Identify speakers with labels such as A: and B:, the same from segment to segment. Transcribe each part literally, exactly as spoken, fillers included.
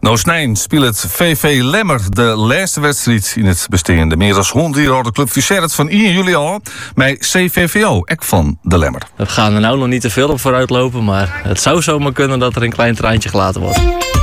A: Nou, snijn speelt het V V Lemmer de laatste wedstrijd in het bestaande. Meer dan honderd jaar de club Viceret van één juli al met C V V O, ek van de Lemmer.
B: We gaan er nou nog niet te veel op vooruit lopen, maar het zou zomaar kunnen dat er een klein treintje gelaten wordt.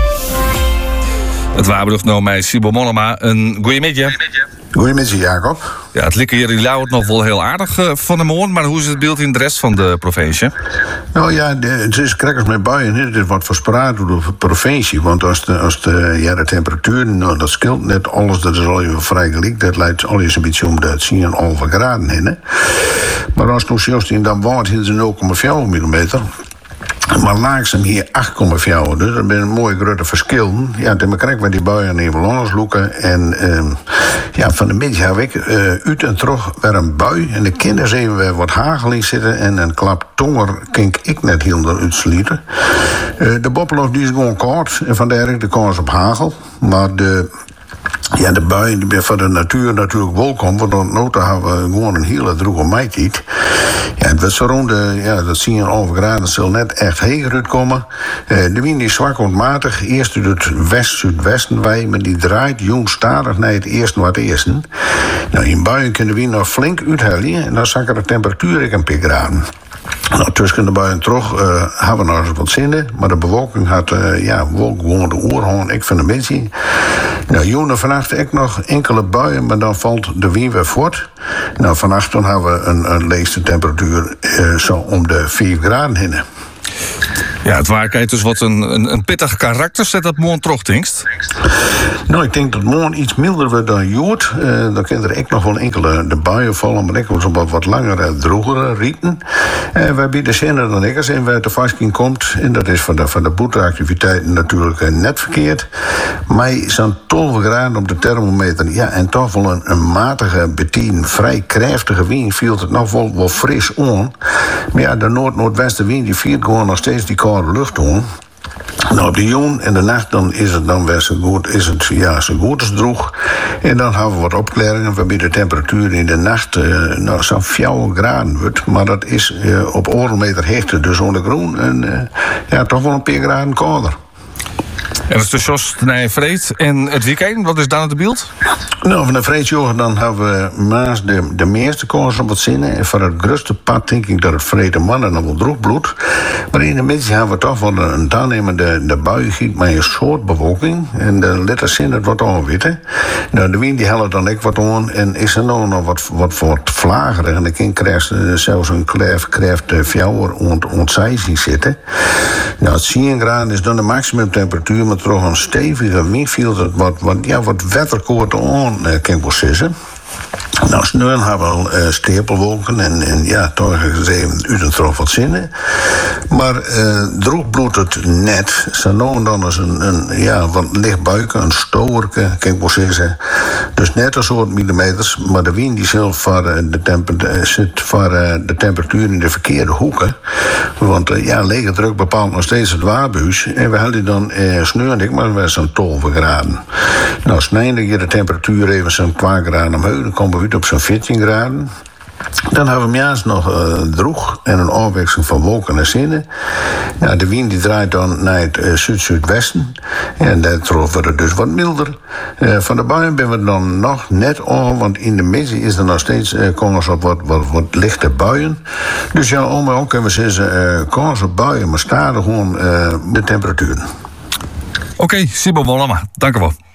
A: Het waarbelucht nou met Sibo Mollema. Een goeiemiddag.
C: Goedemiddag, Jacob.
A: Ja, het likken hier in Ljouwert nog wel heel aardig uh, van de morgen, maar hoe is het beeld in de rest van de provincie?
C: Nou ja, de, het is krekkers met buien. Het is wat verspreid door de provincie. Want als de, als de, ja, de temperatuur, nou, dat scheelt net alles, dat is al even vrij gelijk. Dat leidt al eens een beetje om de tien komma vijf graden heen. Maar als het juist in dat waard is nul komma vier millimeter. Maar langzaam hier acht komma vier, dus dat zijn een mooie grote verschillen. Ja, dan krijgen we die buien even anders loeken. En uh, ja, van de middag heb ik uh, uit en terug weer een bui. En de kinderen zien we wat hagel in zitten. En een klap tonger kink ik net heel eruit slieten. Uh, de boppeloos die is gewoon koud. En vandaar de kans op hagel. Maar de... Ja, de buien die zijn van de natuur natuurlijk welkom, want dan noten hebben we gewoon een hele droge maitijd. Ja, het was zo rond de, ja, dat tien komma vijf graden zal net echt heger uitkomen. Uh, de wind is zwak ontmatig, eerst uit het west-zuidwesten wij, maar die draait jongstadig naar het eerste noordoosten. Nou, in buien kunnen we nog flink uithellen en dan zakken de temperatuur ik een paar graden. Nou, tussen de buien terug uh, hebben we nog eens wat zinnen, maar de bewolking had uh, ja, wolk gewoon de oorhoorn, ik van de mensen. Nou, jongen, vannacht ik nog enkele buien, maar dan valt de wind weer voort. Nou, vannacht dan hebben we een, een leegste temperatuur uh, zo om de vier graden heen.
A: Ja, het waarheid dus wat een, een, een pittig karakter zet dat morgen terugtingst.
C: Nou, ik denk dat morgen iets milder wordt dan jood. Uh, dan kunnen er ook nog wel enkele de buien vallen, maar ik wil zo wat, wat langere, drogere rieten. Uh, wij bieden zinnen dan ik als in waar de vasting komt. En dat is van de, van de boeteactiviteiten natuurlijk uh, net verkeerd. Maar zo'n twaalf graden op de thermometer, ja, en toch wel een, een matige, betien, vrij krachtige wind viel het nog wel, wel fris aan. Maar ja, de noord-noordwestenwind die viert gewoon nog steeds die koude lucht aan. Nou, op de jongen en de nacht dan is het dan weer zo goed, is het ja, zo goed als droog. En dan hebben we wat opklaringen waarbij de temperatuur in de nacht uh, nou, zo'n vier graden wordt. Maar dat is uh, op oormeter hechte, dus onder groen. En uh, ja, toch wel een paar graden kouder.
A: En dat is de Jos naar Vreed en het weekend. Wat is dan het beeld?
C: Nou, van de Vreedjogen dan hebben we maas de, de meeste kans op wat zinnen. En voor het grootste pad denk ik dat het Vrede mannen dan wel droog bloed. Maar in de middag hebben we toch wel een aannemende de bui giet met een soort bewolking. En de letters zin het wat onwitten. Nou, de wind die helpt dan ook wat aan. En is er nou nog wat, wat, wat vlagerig. En de kind krijgt zelfs een klef, krijgt fjouwer ont, ontzij zien zitten. Nou, het tien graden is dan de maximumtemperatuur. Maar toch een stevige wind viel het wat, wat, ja, wat wetterkoort aan, uh, kan ik wel zeggen. Nou, snel hebben we uh, stapelwolken en, en ja, toch even uit en terug wat zinnen. Maar uh, droog bloedt het net. Zo nou en dan is een, een ja, wat licht buiken, een stoorke, kan ik wel zeggen. Dus net een soort millimeters, maar de wind die zelf voor, uh, de, temper, uh, zit voor uh, de temperatuur in de verkeerde hoeken. Want uh, ja, lege druk bepaalt nog steeds het waarbuis. En we hadden dan uh, sneur ik, maar we zo'n twaalf graden. Nou, snijden je de temperatuur even zo'n twee graden omhoog. Dan komen we uit op zo'n veertien graden. Dan hebben we juist nog uh, droog en een afwisseling van wolken en zinnen. Ja, de wind die draait dan naar het uh, zuid-zuidwesten. En daardoor wordt het dus wat milder. Uh, van de buien ben we dan nog net aan, want in de middag is er nog steeds uh, kans op wat, wat, wat lichte buien. Dus ja, om en om kunnen we zeggen, uh, kans op buien, maar stadig gewoon uh, de temperatuur.
A: Oké, okay, Sibo Mollema, dank u wel.